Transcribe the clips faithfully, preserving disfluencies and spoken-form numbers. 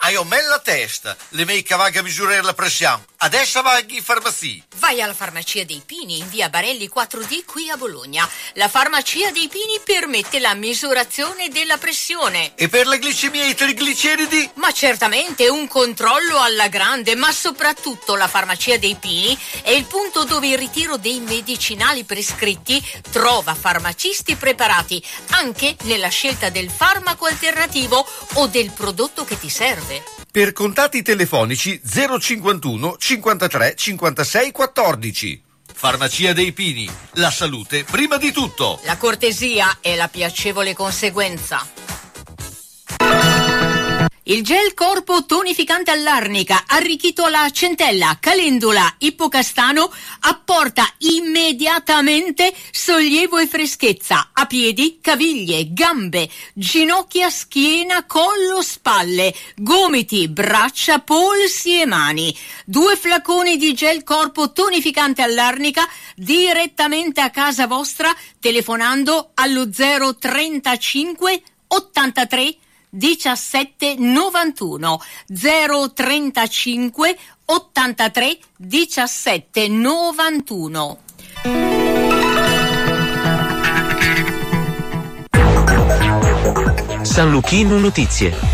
Hai o me la testa, le mie che vaga a misurare la pressione. Adesso vai in farmacia. Vai alla Farmacia dei Pini in via Barelli quattro D qui a Bologna. La Farmacia dei Pini permette la misurazione della pressione. E per la glicemia e i trigliceridi? Ma certamente un controllo alla grande, ma soprattutto la Farmacia dei Pini è il punto dove il ritiro dei medicinali prescritti trova farmacisti preparati anche nella scelta del farmaco alternativo o del prodotto che ti serve. Per contatti telefonici zero cinquantuno cinquantatré cinquantasei quattordici. Farmacia dei Pini, la salute prima di tutto. La cortesia è la piacevole conseguenza. Il gel corpo tonificante all'arnica, arricchito alla centella, calendula, ippocastano, apporta immediatamente sollievo e freschezza a piedi, caviglie, gambe, ginocchia, schiena, collo, spalle, gomiti, braccia, polsi e mani. Due flaconi di gel corpo tonificante all'arnica direttamente a casa vostra telefonando allo zero trentacinque ottantatré diciassette novantuno zero trentacinque ottantatré diciassette novantuno. San Luchino Notizie.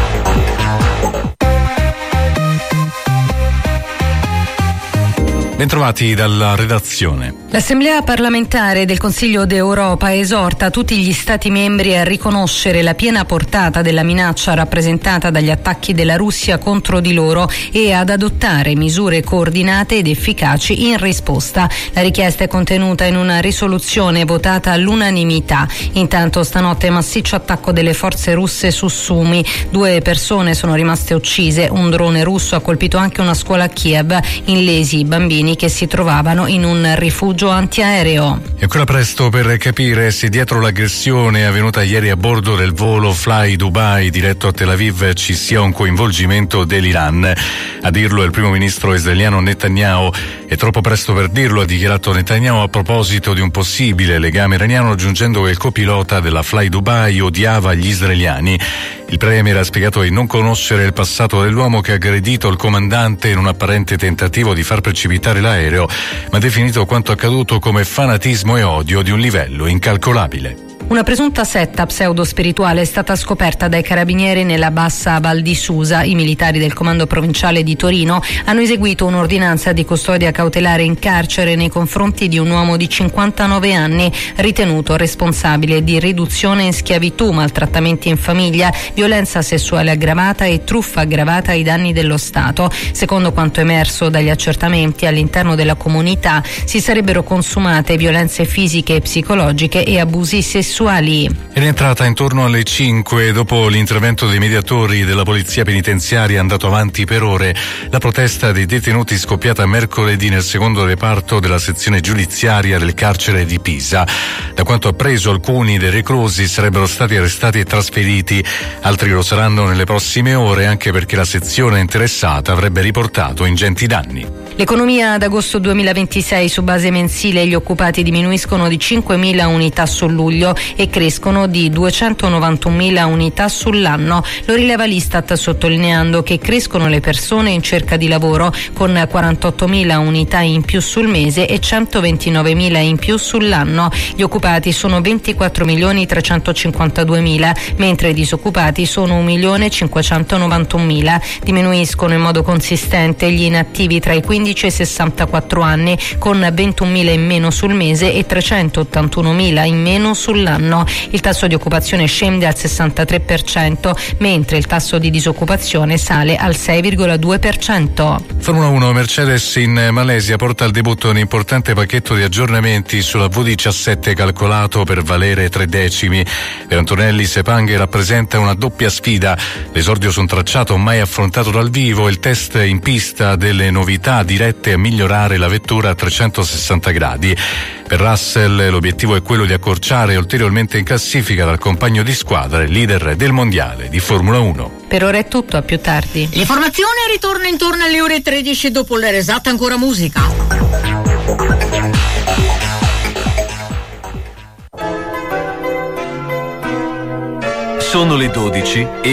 Bentrovati dalla redazione. L'Assemblea parlamentare del Consiglio d'Europa esorta tutti gli Stati membri a riconoscere la piena portata della minaccia rappresentata dagli attacchi della Russia contro di loro e ad adottare misure coordinate ed efficaci in risposta. La richiesta è contenuta in una risoluzione votata all'unanimità. Intanto stanotte massiccio attacco delle forze russe su Sumi. Due persone sono rimaste uccise. Un drone russo ha colpito anche una scuola a Kiev, illesi i bambini che si trovavano in un rifugio antiaereo. È ancora presto per capire se dietro l'aggressione avvenuta ieri a bordo del volo Fly Dubai diretto a Tel Aviv ci sia un coinvolgimento dell'Iran. A dirlo è il primo ministro israeliano Netanyahu. È troppo presto per dirlo, ha dichiarato Netanyahu a proposito di un possibile legame iraniano, aggiungendo che il copilota della Fly Dubai odiava gli israeliani. Il premier ha spiegato di non conoscere il passato dell'uomo che ha aggredito il comandante in un apparente tentativo di far precipitare l'aereo, ma ha definito quanto accaduto come fanatismo e odio di un livello incalcolabile. Una presunta setta pseudo-spirituale è stata scoperta dai carabinieri nella bassa Val di Susa. I militari del comando provinciale di Torino hanno eseguito un'ordinanza di custodia cautelare in carcere nei confronti di un uomo di cinquantanove anni ritenuto responsabile di riduzione in schiavitù, maltrattamenti in famiglia, violenza sessuale aggravata e truffa aggravata ai danni dello Stato. Secondo quanto emerso dagli accertamenti, all'interno della comunità si sarebbero consumate violenze fisiche e psicologiche e abusi sessuali. È rientrata intorno alle cinque. Dopo l'intervento dei mediatori della polizia penitenziaria è andato avanti per ore la protesta dei detenuti scoppiata mercoledì nel secondo reparto della sezione giudiziaria del carcere di Pisa. Da quanto appreso, alcuni dei reclusi sarebbero stati arrestati e trasferiti, altri lo saranno nelle prossime ore, anche perché la sezione interessata avrebbe riportato ingenti danni. L'economia ad agosto duemilaventisei su base mensile, gli occupati diminuiscono di cinquemila unità su luglio e crescono di duecentonovantunomila unità sull'anno. Lo rileva l'Istat sottolineando che crescono le persone in cerca di lavoro con quarantottomila unità in più sul mese e centoventinovemila in più sull'anno. Gli occupati sono ventiquattro milioni trecentocinquantaduemila, mentre i disoccupati sono un milione cinquecentonovantunomila. Diminuiscono in modo consistente gli inattivi tra i quindici e sessantaquattro anni con ventunomila in meno sul mese e trecentottantunomila in meno sull'anno. Il tasso di occupazione scende al sessantatré per cento, mentre il tasso di disoccupazione sale al sei virgola due per cento. Formula uno, Mercedes in Malesia porta al debutto un importante pacchetto di aggiornamenti sulla V diciassette calcolato per valere tre decimi. Per Antonelli Sepanghe rappresenta una doppia sfida: l'esordio su un tracciato mai affrontato dal vivo e il test in pista delle novità dirette a migliorare la vettura a trecentosessanta gradi. Per Russell l'obiettivo è quello di accorciare ulteriormente in classifica dal compagno di squadra, il leader del mondiale di Formula uno. Per ora è tutto, a più tardi. L'informazione ritorna intorno alle ore tredici, dopo l'era esatta ancora musica. Sono le dodici e